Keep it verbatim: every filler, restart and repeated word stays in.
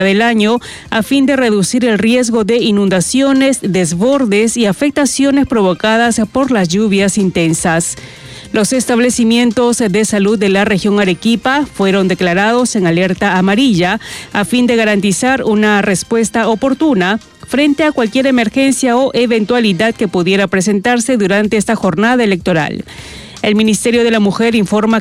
del año a fin de reducir el riesgo de inundaciones, desbordes y afectaciones provocadas por las lluvias intensas. Los establecimientos de salud de la región Arequipa fueron declarados en alerta amarilla a fin de garantizar una respuesta oportuna frente a cualquier emergencia o eventualidad que pudiera presentarse durante esta jornada electoral. El Ministerio de la Mujer informa